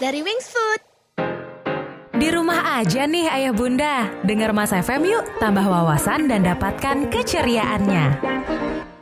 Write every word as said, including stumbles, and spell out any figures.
dari Wings Food. Di rumah aja nih ayah bunda, dengar Mas F M yuk, tambah wawasan dan dapatkan keceriaannya.